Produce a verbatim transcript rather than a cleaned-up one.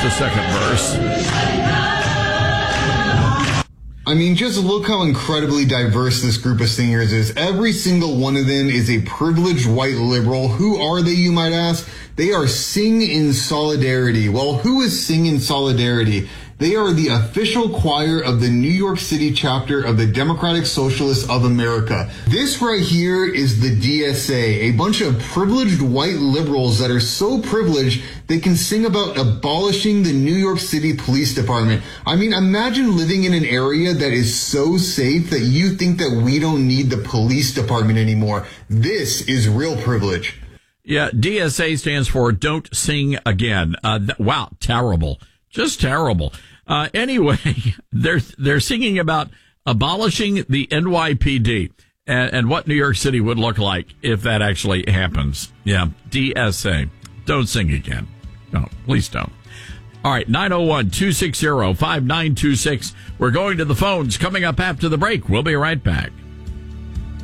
the second verse. I mean, just look how incredibly diverse this group of singers is. Every single one of them is a privileged white liberal. Who are they, you might ask? They are Sing in Solidarity. Well, who is Sing in Solidarity? They are the official choir of the New York City chapter of the Democratic Socialists of America. This right here is the D S A, a bunch of privileged white liberals that are so privileged they can sing about abolishing the New York City Police Department. I mean, imagine living in an area that is so safe that you think that we don't need the police department anymore. This is real privilege. Yeah, D S A stands for Don't Sing Again. Uh, th- wow, terrible. Just terrible. Uh, anyway, they're they're singing about abolishing the N Y P D and, and what New York City would look like if that actually happens. Yeah, D S A. Don't sing again. No, please don't. All right, nine oh one, two six zero, five nine two six. We're going to the phones coming up after the break. We'll be right back.